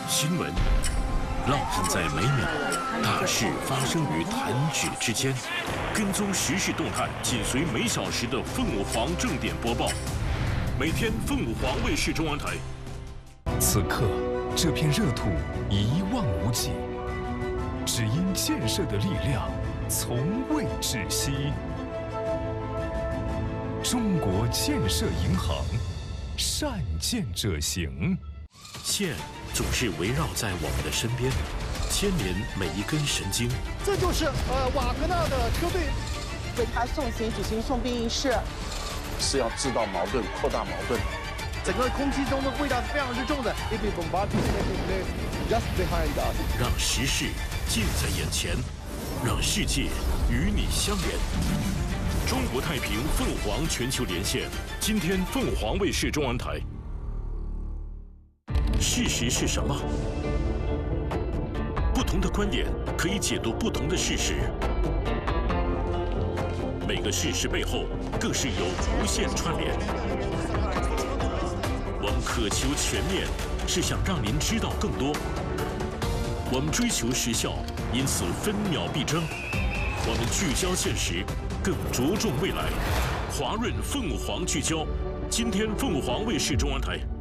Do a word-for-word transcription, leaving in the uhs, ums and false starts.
新闻，浪漫在每秒，大事发生于弹指之间。跟踪时事动态，紧随每小时的凤舞凰正点播报。每天凤舞凰卫视中文台。 此刻，这片热土一望无际，只因建设的力量从未窒息。中国建设银行，善建者行。 线总是围绕在我们的身边，牵连每一根神经。 这就是呃瓦格纳的车队为他送行举行送殡仪式， 是要制造矛盾、扩大矛盾。 整个空气中的味道是非常之重的。Just behind us， 让时事近在眼前，让世界与你相连。中国太平凤凰全球连线，今天凤凰卫视中文台。事实是什么？不同的观点可以解读不同的事实，每个事实背后更是有无限串联。我们渴求全面，是想让您知道更多。我们追求时效，因此分秒必争。我们聚焦现实，更着重未来。华润凤凰聚焦，今天凤凰卫视中文台。